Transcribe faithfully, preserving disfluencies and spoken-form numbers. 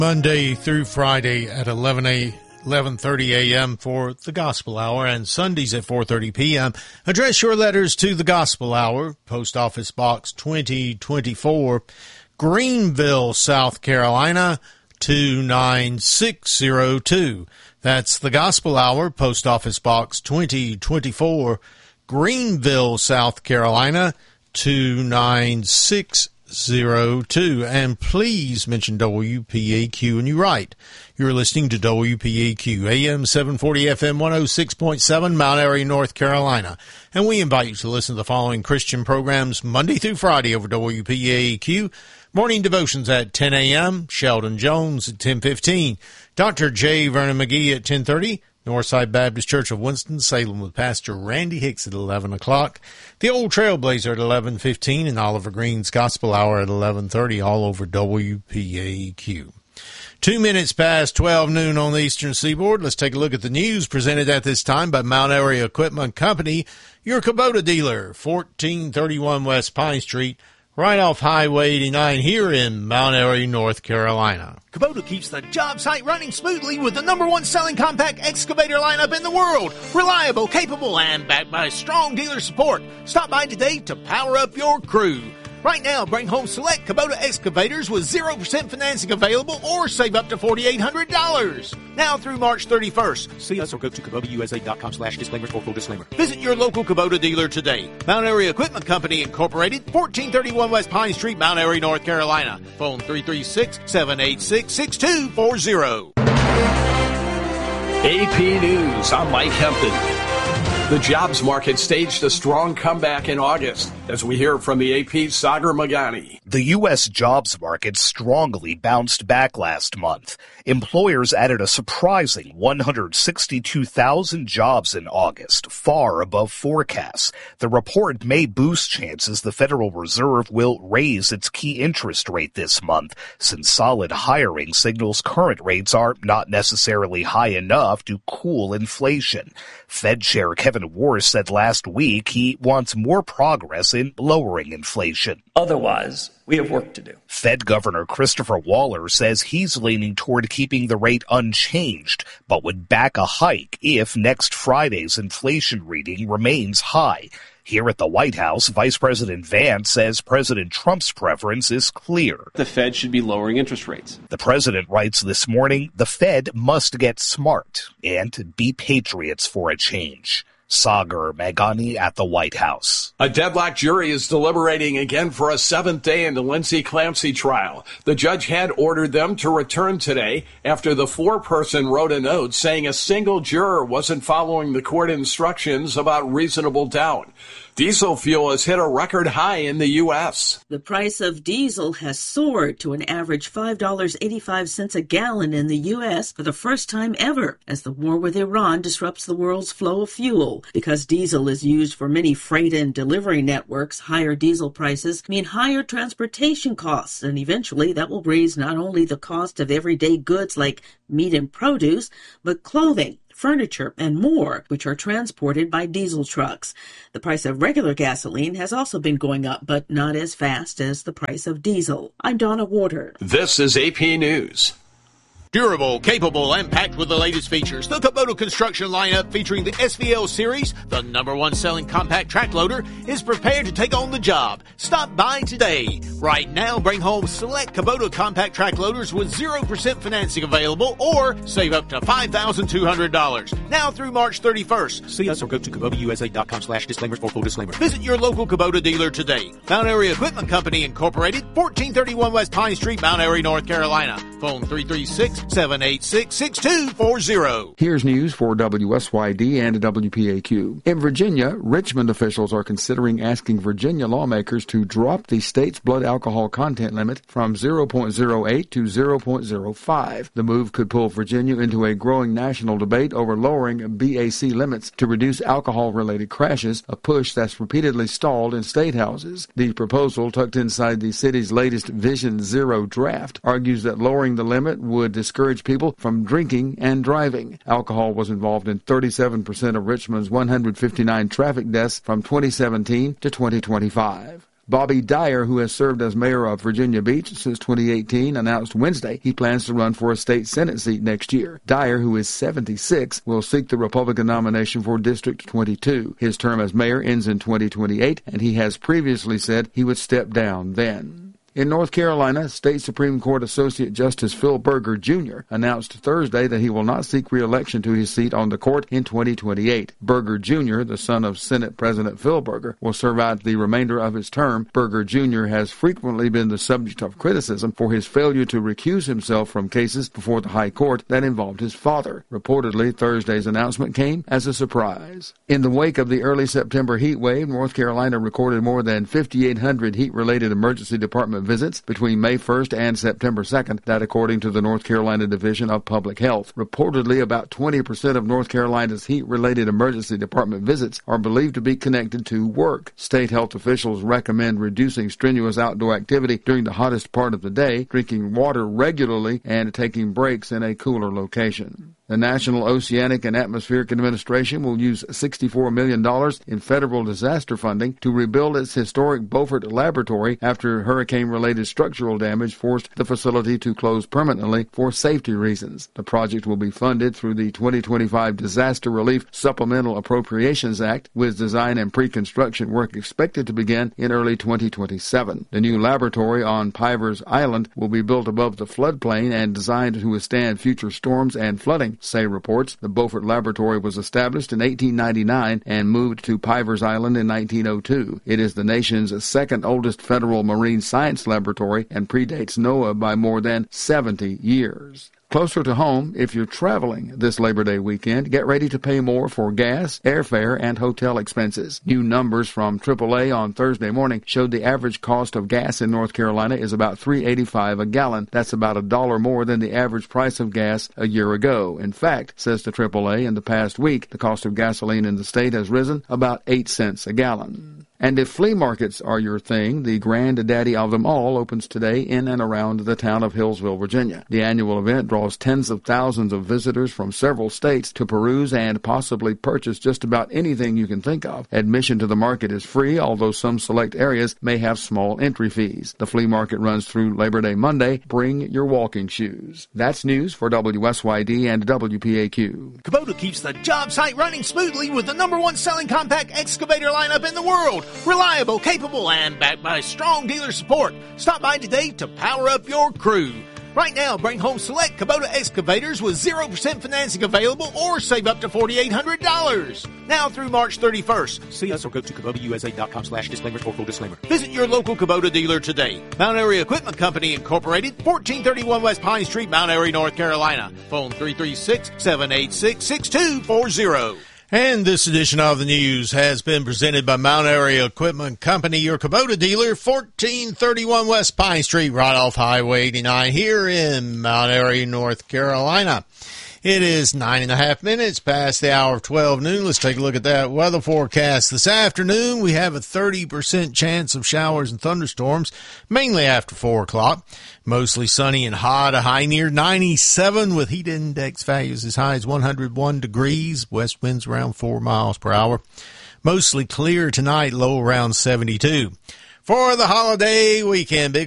Monday through Friday at eleven thirty a.m. for the Gospel Hour, and Sundays at four thirty p.m. Address your letters to the Gospel Hour, Post Office Box twenty twenty-four, Greenville, South Carolina, two nine six zero two. That's the Gospel Hour, Post Office Box twenty twenty-four, Greenville, South Carolina, two nine six zero two. And please mention W P A Q when you write. You're listening to W P A Q, A M seven forty, F M one oh six point seven, Mount Airy, North Carolina. And we invite you to listen to the following Christian programs Monday through Friday over W P A Q. Morning devotions at ten a.m., Sheldon Jones at ten fifteen, Doctor J. Vernon McGee at ten thirty, Northside Baptist Church of Winston-Salem with Pastor Randy Hicks at eleven o'clock, The Old Trailblazer at eleven fifteen, and Oliver Green's Gospel Hour at eleven thirty, all over W P A Q. Two minutes past twelve noon on the Eastern Seaboard. Let's take a look at the news presented at this time by Mount Airy Equipment Company, your Kubota dealer, fourteen thirty-one West Pine Street, right off Highway eighty-nine here in Mount Airy, North Carolina. Kubota keeps the job site running smoothly with the number one selling compact excavator lineup in the world. Reliable, capable, and backed by strong dealer support. Stop by today to power up your crew. Right now, bring home select Kubota excavators with zero percent financing available or save up to four thousand eight hundred dollars. Now through March thirty-first. See us or go to Kubota U S A dot com slash disclaimers for full disclaimer. Visit your local Kubota dealer today. Mount Airy Equipment Company, Incorporated, fourteen thirty-one West Pine Street, Mount Airy, North Carolina. Phone three three six, seven eight six, six two four zero. A P News, I'm Mike Hempton. The jobs market staged a strong comeback in August, as we hear from the A P's Sagar Magani. The U S jobs market strongly bounced back last month. Employers added a surprising one hundred sixty-two thousand jobs in August, far above forecasts. The report may boost chances the Federal Reserve will raise its key interest rate this month, since solid hiring signals current rates are not necessarily high enough to cool inflation. Fed Chair Kevin Warsh said last week he wants more progress in lowering inflation. Otherwise, we have work to do. Fed Governor Christopher Waller says he's leaning toward keeping the rate unchanged, but would back a hike if next Friday's inflation reading remains high. Here at the White House, Vice President Vance says President Trump's preference is clear. The Fed should be lowering interest rates. The president writes this morning, the Fed must get smart and be patriots for a change. Sagar Magani at the White House. A deadlocked jury is deliberating again for a seventh day in the Lindsay Clancy trial. The judge had ordered them to return today after the foreperson wrote a note saying a single juror wasn't following the court instructions about reasonable doubt. Diesel fuel has hit a record high in the U S. The price of diesel has soared to an average five dollars and eighty-five cents a gallon in the U S for the first time ever, as the war with Iran disrupts the world's flow of fuel. Because diesel is used for many freight and delivery networks, higher diesel prices mean higher transportation costs, and eventually that will raise not only the cost of everyday goods like meat and produce, but clothing, furniture, and more, which are transported by diesel trucks. The price of regular gasoline has also been going up, but not as fast as the price of diesel. I'm Donna Warder. This is A P News. Durable, capable, and packed with the latest features. The Kubota construction lineup featuring the S V L series, the number one selling compact track loader, is prepared to take on the job. Stop by today. Right now, bring home select Kubota compact track loaders with zero percent financing available or save up to five thousand two hundred dollars. Now through March thirty-first. See us or go to Kubota U S A dot com slash disclaimers for full disclaimer. Visit your local Kubota dealer today. Mount Airy Equipment Company, Incorporated, fourteen thirty-one West Pine Street, Mount Airy, North Carolina. Phone three three six, seven eight six, six two four zero. Here's news for W S Y D and W P A Q. In Virginia, Richmond officials are considering asking Virginia lawmakers to drop the state's blood alcohol content limit from zero point zero eight to zero point zero five. The move could pull Virginia into a growing national debate over lowering B A C limits to reduce alcohol-related crashes, a push that's repeatedly stalled in state houses. The proposal, tucked inside the city's latest Vision Zero draft, argues that lowering the limit would discourage people from drinking and driving. Alcohol was involved in thirty-seven percent of Richmond's one hundred fifty-nine traffic deaths from twenty seventeen to twenty twenty-five. Bobby Dyer, who has served as mayor of Virginia Beach since twenty eighteen, announced Wednesday he plans to run for a state Senate seat next year. Dyer, who is seventy-six, will seek the Republican nomination for District twenty-two. His term as mayor ends in twenty twenty-eight, and he has previously said he would step down then. In North Carolina, State Supreme Court Associate Justice Phil Berger, Junior announced Thursday that he will not seek re-election to his seat on the court in twenty twenty-eight. Berger, Junior, the son of Senate President Phil Berger, will serve out the remainder of his term. Berger, Junior has frequently been the subject of criticism for his failure to recuse himself from cases before the High Court that involved his father. Reportedly, Thursday's announcement came as a surprise. In the wake of the early September heat wave, North Carolina recorded more than fifty-eight hundred heat-related emergency department visits between May first and September second, that according to the North Carolina Division of Public Health. Reportedly, about twenty percent of North Carolina's heat-related emergency department visits are believed to be connected to work. State health officials recommend reducing strenuous outdoor activity during the hottest part of the day, drinking water regularly, and taking breaks in a cooler location. The National Oceanic and Atmospheric Administration will use sixty-four million dollars in federal disaster funding to rebuild its historic Beaufort laboratory after hurricane-related structural damage forced the facility to close permanently for safety reasons. The project will be funded through the twenty twenty-five Disaster Relief Supplemental Appropriations Act, with design and pre-construction work expected to begin in early twenty twenty-seven. The new laboratory on Pivers Island will be built above the floodplain and designed to withstand future storms and flooding, say reports. The Beaufort Laboratory was established in eighteen ninety-nine and moved to Pivers Island in nineteen oh two. It is the nation's second oldest federal marine science laboratory and predates NOAA by more than seventy years. Closer to home, if you're traveling this Labor Day weekend, get ready to pay more for gas, airfare, and hotel expenses. New numbers from triple A on Thursday morning showed the average cost of gas in North Carolina is about three dollars and eighty-five cents a gallon. That's about a dollar more than the average price of gas a year ago. In fact, says the triple A, in the past week, the cost of gasoline in the state has risen about eight cents a gallon. And if flea markets are your thing, the granddaddy of them all opens today in and around the town of Hillsville, Virginia. The annual event draws tens of thousands of visitors from several states to peruse and possibly purchase just about anything you can think of. Admission to the market is free, although some select areas may have small entry fees. The flea market runs through Labor Day Monday. Bring your walking shoes. That's news for W S Y D and W P A Q. Kubota keeps the job site running smoothly with the number one selling compact excavator lineup in the world. Reliable, capable, and backed by strong dealer support. Stop by today to power up your crew. Right now, bring home select Kubota excavators with zero percent financing available or save up to four thousand eight hundred dollars. Now through March thirty-first. See us or go to Kubota U S A dot com slash disclaimers for full disclaimer. Visit your local Kubota dealer today. Mount Airy Equipment Company Incorporated, fourteen thirty-one West Pine Street, Mount Airy, North Carolina. Phone three three six, seven eight six, six two four zero. And this edition of the news has been presented by Mount Airy Equipment Company, your Kubota dealer, fourteen thirty-one West Pine Street, right off Highway eighty-nine here in Mount Airy, North Carolina. It is nine and a half minutes past the hour of twelve noon. Let's take a look at that weather forecast. This afternoon, we have a thirty percent chance of showers and thunderstorms, mainly after four o'clock. Mostly sunny and hot, a high near ninety-seven with heat index values as high as one hundred one degrees. West winds around four miles per hour. Mostly clear tonight, low around seventy-two. For the holiday weekend, big